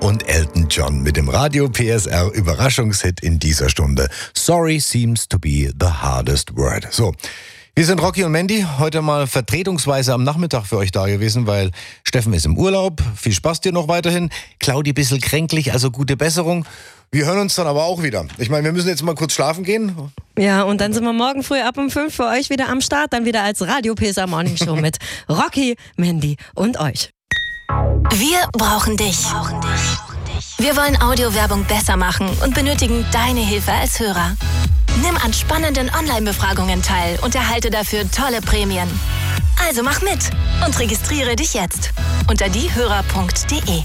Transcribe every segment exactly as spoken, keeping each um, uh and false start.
und Elton John mit dem Radio P S R Überraschungshit in dieser Stunde. Sorry seems to be the hardest word. So, wir sind Rocky und Mandy, heute mal vertretungsweise am Nachmittag für euch da gewesen, weil Steffen ist im Urlaub. Viel Spaß dir noch weiterhin. Claudi ein bisschen kränklich, also gute Besserung. Wir hören uns dann aber auch wieder. Ich meine, wir müssen jetzt mal kurz schlafen gehen. Ja, und dann sind wir morgen früh ab um fünf für euch wieder am Start. Dann wieder als Radio P S R Morning Show mit Rocky, Mandy und euch. Wir brauchen dich. Wir wollen Audiowerbung besser machen und benötigen deine Hilfe als Hörer. Nimm an spannenden Online-Befragungen teil und erhalte dafür tolle Prämien. Also mach mit und registriere dich jetzt unter diehörer punkt de.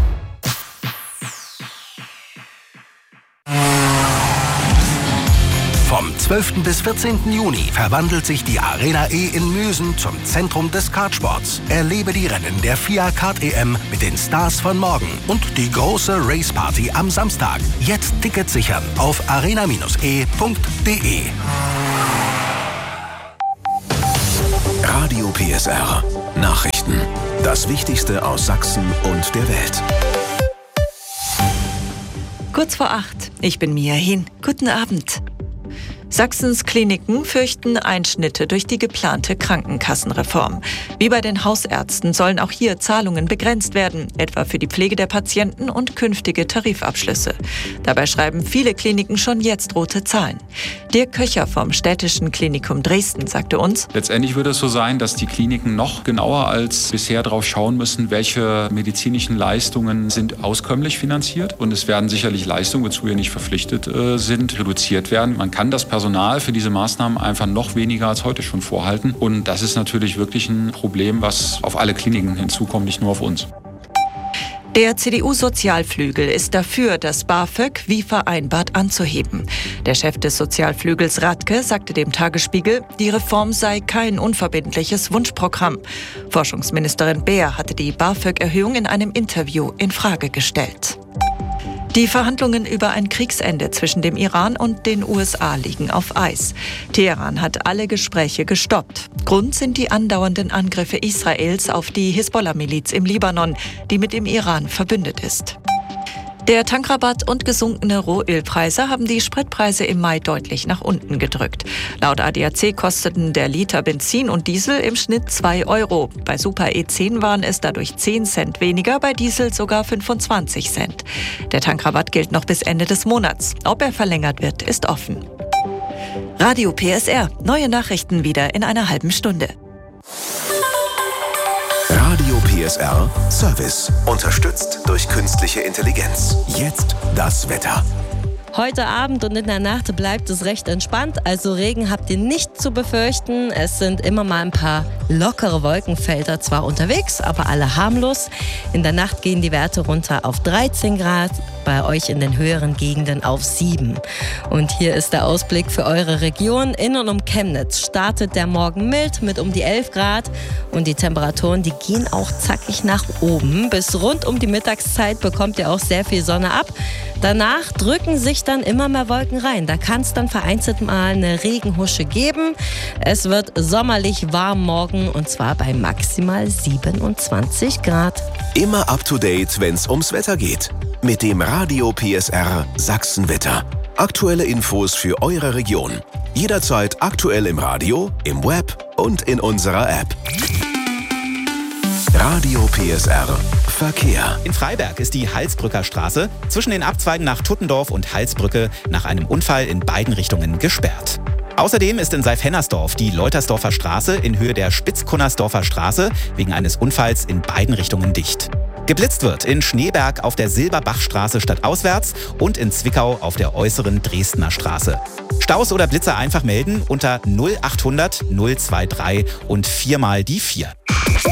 Vom zwölften bis vierzehnten Juni verwandelt sich die Arena E in Müsen zum Zentrum des Kartsports. Erlebe die Rennen der FIA Kart E M mit den Stars von morgen und die große Race Party am Samstag. Jetzt Tickets sichern auf arena e punkt de. Radio P S R. Nachrichten. Das Wichtigste aus Sachsen und der Welt. Kurz vor acht. Ich bin Mia Hin. Guten Abend. Sachsens Kliniken fürchten Einschnitte durch die geplante Krankenkassenreform. Wie bei den Hausärzten sollen auch hier Zahlungen begrenzt werden, etwa für die Pflege der Patienten und künftige Tarifabschlüsse. Dabei schreiben viele Kliniken schon jetzt rote Zahlen. Dirk Köcher vom Städtischen Klinikum Dresden sagte uns: Letztendlich würde es so sein, dass die Kliniken noch genauer als bisher darauf schauen müssen, welche medizinischen Leistungen sind auskömmlich finanziert. Und es werden sicherlich Leistungen, wozu wir nicht verpflichtet äh, sind, reduziert werden. Man kann das Personal für diese Maßnahmen einfach noch weniger als heute schon vorhalten. Und das ist natürlich wirklich ein Problem, was auf alle Kliniken hinzukommt, nicht nur auf uns. Der C D U-Sozialflügel ist dafür, das BAföG wie vereinbart anzuheben. Der Chef des Sozialflügels Radke sagte dem Tagesspiegel, die Reform sei kein unverbindliches Wunschprogramm. Forschungsministerin Beer hatte die BAföG-Erhöhung in einem Interview in Frage gestellt. Die Verhandlungen über ein Kriegsende zwischen dem Iran und den U S A liegen auf Eis. Teheran hat alle Gespräche gestoppt. Grund sind die andauernden Angriffe Israels auf die Hisbollah-Miliz im Libanon, die mit dem Iran verbündet ist. Der Tankrabatt und gesunkene Rohölpreise haben die Spritpreise im Mai deutlich nach unten gedrückt. Laut A D A C kosteten der Liter Benzin und Diesel im Schnitt zwei Euro. Bei Super E zehn waren es dadurch zehn Cent weniger, bei Diesel sogar fünfundzwanzig Cent. Der Tankrabatt gilt noch bis Ende des Monats. Ob er verlängert wird, ist offen. Radio P S R. Neue Nachrichten wieder in einer halben Stunde. Radio P S R Service. Unterstützt durch künstliche Intelligenz. Jetzt das Wetter. Heute Abend und in der Nacht bleibt es recht entspannt, also Regen habt ihr nicht zu befürchten. Es sind immer mal ein paar lockere Wolkenfelder zwar unterwegs, aber alle harmlos. In der Nacht gehen die Werte runter auf dreizehn Grad, bei euch in den höheren Gegenden auf sieben. Und hier ist der Ausblick für eure Region. In und um Chemnitz startet der Morgen mild mit um die elf Grad und die Temperaturen, die gehen auch zackig nach oben. Bis rund um die Mittagszeit bekommt ihr auch sehr viel Sonne ab. Danach drücken sich dann immer mehr Wolken rein. Da kann es dann vereinzelt mal eine Regenhusche geben. Es wird sommerlich warm morgen und zwar bei maximal siebenundzwanzig Grad. Immer up to date, wenn's ums Wetter geht. Mit dem Radio P S R Sachsenwetter. Aktuelle Infos für eure Region. Jederzeit aktuell im Radio, im Web und in unserer App. Radio P S R Verkehr. In Freiberg ist die Halsbrücker Straße zwischen den Abzweigen nach Tuttendorf und Halsbrücke nach einem Unfall in beiden Richtungen gesperrt. Außerdem ist in Seif-Hennersdorf die Leutersdorfer Straße in Höhe der Spitzkunnersdorfer Straße wegen eines Unfalls in beiden Richtungen dicht. Geblitzt wird in Schneeberg auf der Silberbachstraße stadtauswärts und in Zwickau auf der äußeren Dresdner Straße. Staus oder Blitzer einfach melden unter null achthundert null drei drei und viermal die vier.